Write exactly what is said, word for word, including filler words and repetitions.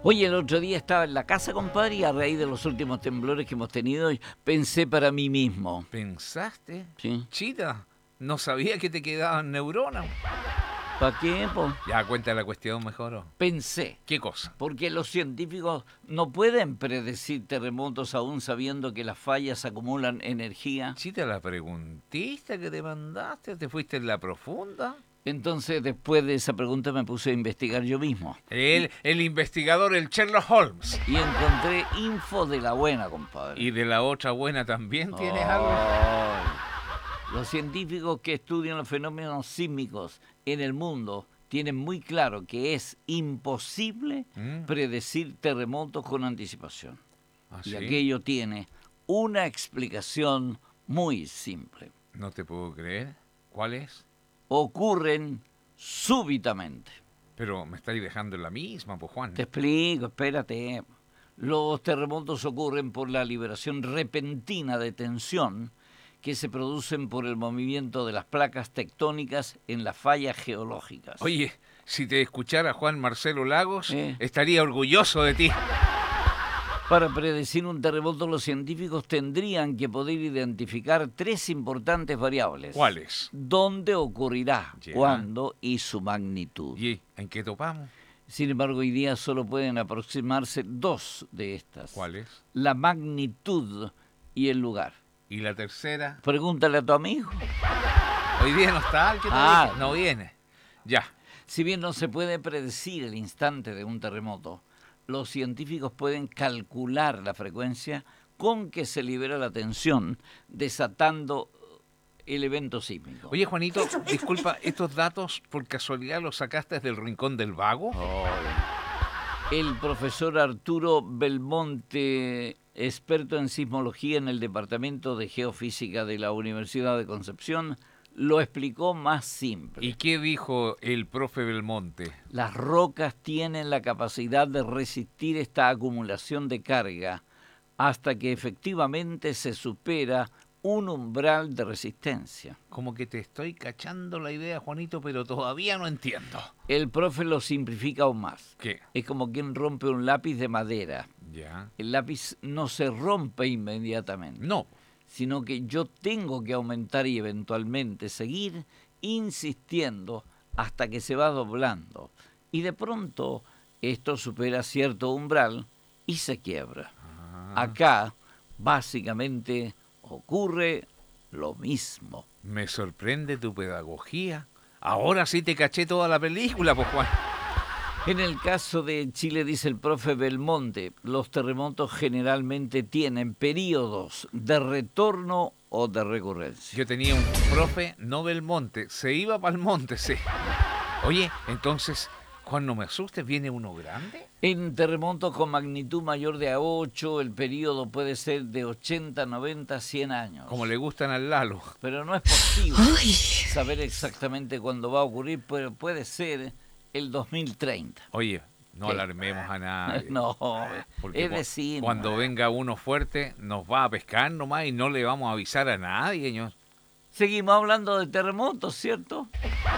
Oye, el otro día estaba en la casa, compadre, y a raíz de los últimos temblores que hemos tenido, pensé para mí mismo. ¿Pensaste? ¿Sí? Chita, no sabía que te quedaban neuronas. ¿Para qué, po? Ya, cuenta la cuestión mejor. ¿O? Pensé. ¿Qué cosa? Porque los científicos no pueden predecir terremotos aún sabiendo que las fallas acumulan energía. Chita, la preguntista que te mandaste, ¿te fuiste en la profunda? Entonces, después de esa pregunta me puse a investigar yo mismo. El, el investigador, el Sherlock Holmes. Y encontré info de la buena, compadre. ¿Y de la otra buena también tienes Ay. algo? Los científicos que estudian los fenómenos sísmicos en el mundo tienen muy claro que es imposible ¿Mm? predecir terremotos con anticipación. ¿Ah, Y sí? aquello tiene una explicación muy simple. No te puedo creer. ¿Cuál es? Ocurren súbitamente. Pero me estáis dejando en la misma, pues, Juan. Te explico, espérate. Los terremotos ocurren por la liberación repentina de tensión que se producen por el movimiento de las placas tectónicas en las fallas geológicas. Oye, si te escuchara Juan Marcelo Lagos, Eh. estaría orgulloso de ti. Para predecir un terremoto, los científicos tendrían que poder identificar tres importantes variables. ¿Cuáles? ¿Dónde ocurrirá? Ya. ¿Cuándo? Y su magnitud. ¿Y en qué topamos? Sin embargo, hoy día solo pueden aproximarse dos de estas. ¿Cuáles? La magnitud y el lugar. ¿Y la tercera? Pregúntale a tu amigo. Hoy día no está, ¿qué te Ah. dije? No viene. Ya. Si bien no se puede predecir el instante de un terremoto, los científicos pueden calcular la frecuencia con que se libera la tensión, desatando el evento sísmico. Oye, Juanito, disculpa, ¿estos datos por casualidad los sacaste del Rincón del Vago? El profesor Arturo Belmonte, experto en sismología en el Departamento de Geofísica de la Universidad de Concepción, lo explicó más simple. ¿Y qué dijo el profe Belmonte? Las rocas tienen la capacidad de resistir esta acumulación de carga hasta que efectivamente se supera un umbral de resistencia. Como que te estoy cachando la idea, Juanito, pero todavía no entiendo. El profe lo simplifica aún más. ¿Qué? Es como quien rompe un lápiz de madera. Ya. El lápiz no se rompe inmediatamente, No. sino que yo tengo que aumentar y eventualmente seguir insistiendo hasta que se va doblando. Y de pronto esto supera cierto umbral y se quiebra. Ah. Acá, básicamente, ocurre lo mismo. Me sorprende tu pedagogía. Ahora sí te caché toda la película, pues, Juan. En el caso de Chile, dice el profe Belmonte, los terremotos generalmente tienen periodos de retorno o de recurrencia. Yo tenía un profe, no Belmonte, se iba para el monte, sí. Oye, entonces, Juan, no me asustes, ¿viene uno grande? En terremotos con magnitud mayor de a ocho, el periodo puede ser de ochenta, noventa, cien años. Como le gustan al Lalo. Pero no es posible saber exactamente cuándo va a ocurrir, pero puede ser el dos mil treinta. Oye, no ¿Qué? alarmemos a nadie. No, Porque es cu- decir, cuando venga uno fuerte, nos va a pescar nomás y no le vamos a avisar a nadie, señor. seguimos hablando de terremotos, ¿cierto?